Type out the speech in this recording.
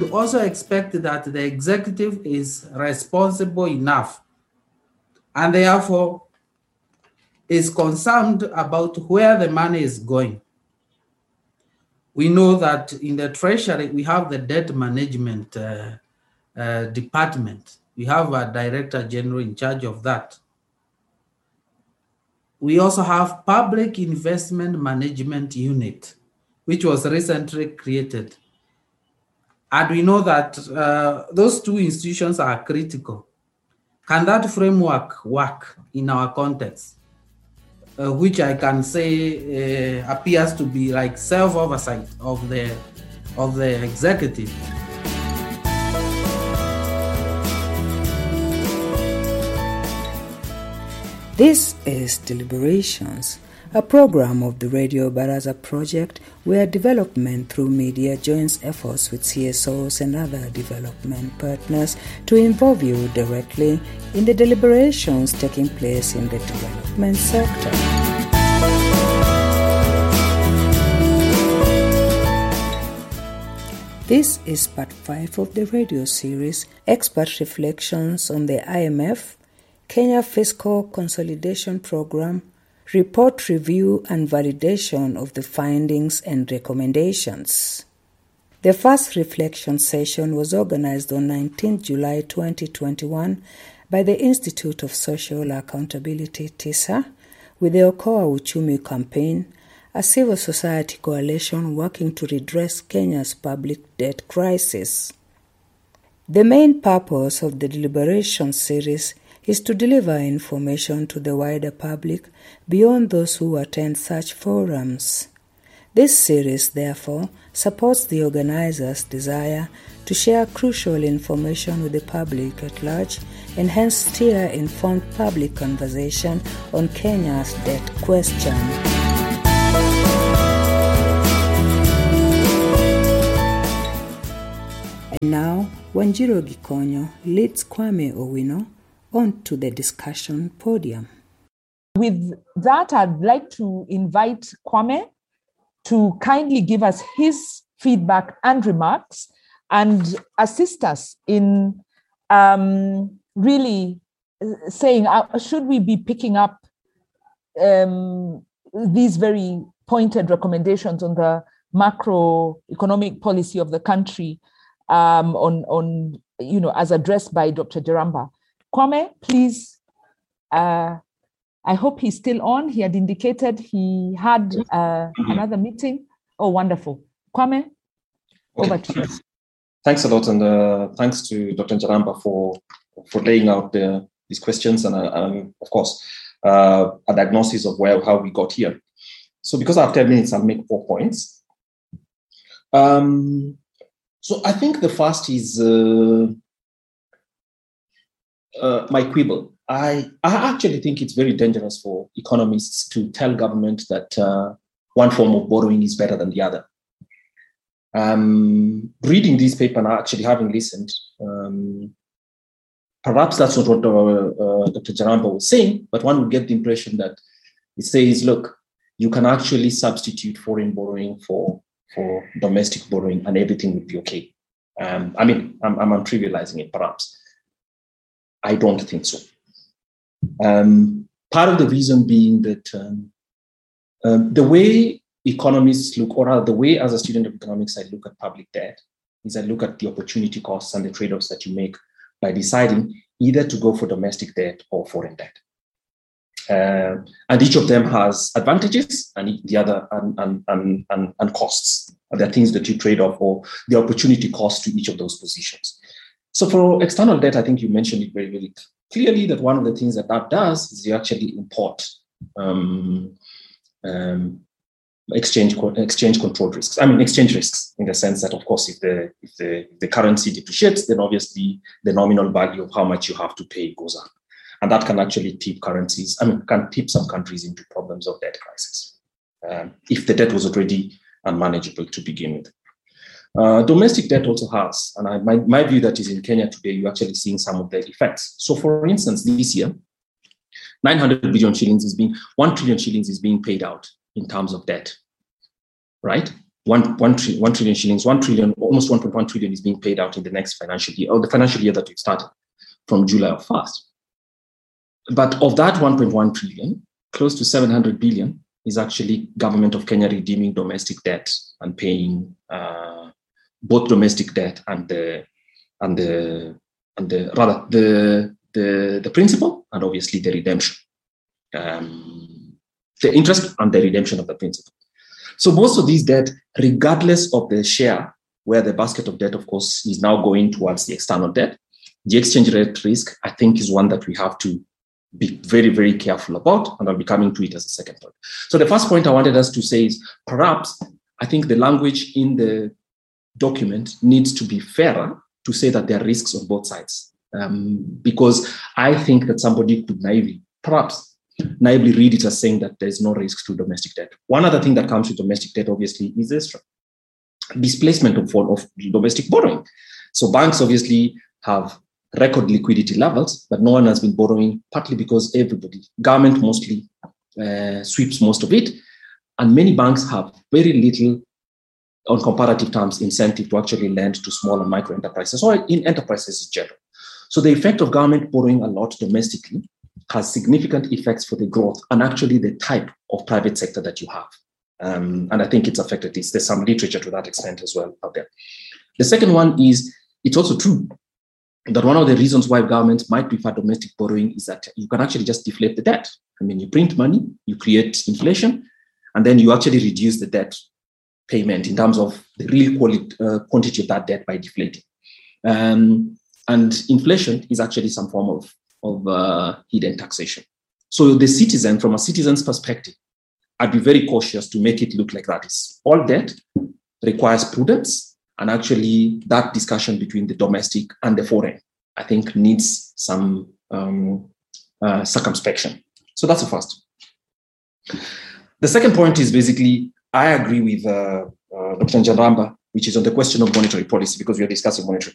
would also expect that the executive is responsible enough and therefore is concerned about where the money is going. We know that in the Treasury, we have the debt management department. We have a director general in charge of that. We also have Public Investment Management Unit, which was recently created. And we know that those two institutions are critical. Can that framework work in our context? Which I can say appears to be like self-oversight of the executive. This is Deliberations, a program of the Radio Baraza project where development through media joins efforts with CSOs and other development partners to involve you directly in the deliberations taking place in the development sector. This is part 5 of the radio series, Expert Reflections on the IMF, Kenya Fiscal Consolidation Program, Report Review and Validation of the Findings and Recommendations. The first reflection session was organized on 19 July 2021 by the Institute of Social Accountability, TISA, with the Okoa Uchumi Campaign, a civil society coalition working to redress Kenya's public debt crisis. The main purpose of the deliberation series is to deliver information to the wider public beyond those who attend such forums. This series, therefore, supports the organizers' desire to share crucial information with the public at large and hence steer informed public conversation on Kenya's debt question. And now, Wanjiro Gikonyo leads Kwame Owino on to the discussion podium. With that, I'd like to invite Kwame to kindly give us his feedback and remarks and assist us in really saying, should we be picking up these very pointed recommendations on the macroeconomic policy of the country as addressed by Dr. Jaramba. Kwame, please, I hope he's still on. He had indicated he had another meeting. Oh, wonderful. Kwame, over to you. Thanks a lot, and thanks to Dr. Jaramba for laying out these questions and of course, a diagnosis of how we got here. So because I have 10 minutes, I'll make 4 points. So I think the first is my quibble. I actually think it's very dangerous for economists to tell government that one form of borrowing is better than the other. Reading this paper and actually having listened, perhaps that's not what Dr. Jaramba was saying, but one would get the impression that it says, look, you can actually substitute foreign borrowing for domestic borrowing and everything would be okay. I'm trivializing it, perhaps. I don't think so. Part of the reason being that the way economists look, or the way as a student of economics I look at public debt, is I look at the opportunity costs and the trade-offs that you make by deciding either to go for domestic debt or foreign debt. And each of them has advantages and the other and costs. There are things that you trade off or the opportunity cost to each of those positions. So for external debt, I think you mentioned it very, very clearly that one of the things that does is you actually import exchange control risks. Exchange risks in the sense that, of course, if the currency depreciates, then obviously the nominal value of how much you have to pay goes up. And that can actually tip can tip some countries into problems of debt crisis if the debt was already unmanageable to begin with. Domestic debt also has, and my view that is in Kenya today, you're actually seeing some of the effects. So for instance, this year, 900 billion shillings 1 trillion shillings is being paid out in terms of debt, right? 1 trillion shillings, almost 1.1 trillion is being paid out in the next financial year, or the financial year that we've started from July of 1st. But of that 1.1 trillion, close to 700 billion is actually government of Kenya redeeming domestic debt and paying both domestic debt and the principal, and obviously the redemption, the interest and the redemption of the principal. So most of these debt, regardless of the share, where the basket of debt, of course, is now going towards the external debt, the exchange rate risk, I think, is one that we have to be very, very careful about, and I'll be coming to it as a second point. So the first point I wanted us to say is, perhaps, I think the language in the document needs to be fairer to say that there are risks on both sides. Because I think that somebody could naively read it as saying that there's no risk to domestic debt. One other thing that comes with domestic debt, obviously, is this displacement of domestic borrowing. So banks obviously have record liquidity levels, but no one has been borrowing, partly because government mostly sweeps most of it. And many banks have very little, on comparative terms, incentive to actually lend to small and micro enterprises, or in enterprises in general. So the effect of government borrowing a lot domestically has significant effects for the growth and actually the type of private sector that you have. And I think it's affected this. There's some literature to that extent as well out there. The second one is, it's also true that one of the reasons why governments might prefer domestic borrowing is that you can actually just deflate the debt. I mean, you print money, you create inflation, and then you actually reduce the debt payment in terms of the real quantity of that debt by deflating. And inflation is actually some form of hidden taxation. So the citizen, from a citizen's perspective, I'd be very cautious to make it look like that. All debt requires prudence, and actually that discussion between the domestic and the foreign, I think, needs some circumspection. So that's the first. The second point is basically, I agree with Dr. Njaramba, which is on the question of monetary policy, because we are discussing monetary